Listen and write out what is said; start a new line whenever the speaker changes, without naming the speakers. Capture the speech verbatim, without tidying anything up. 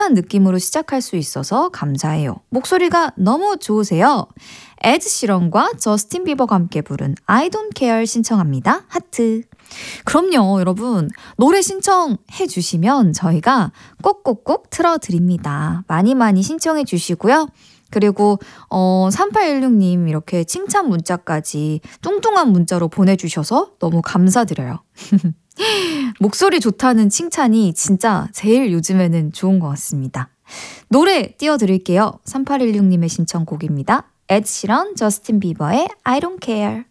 느낌으로 시작할 수 있어서 감사해요. 목소리가 너무 좋으세요. 에드 시런과 저스틴 비버가 함께 부른 I don't care 신청합니다. 하트. 그럼요, 여러분. 노래 신청해 주시면 저희가 꼭꼭꼭 틀어드립니다. 많이 많이 신청해 주시고요. 그리고 어, 삼팔일육 님 이렇게 칭찬 문자까지 뚱뚱한 문자로 보내주셔서 너무 감사드려요. 목소리 좋다는 칭찬이 진짜 제일 요즘에는 좋은 것 같습니다. 노래 띄워드릴게요. 삼팔일육 님의 신청곡입니다. 에드 시런, 저스틴 비버의 I don't care.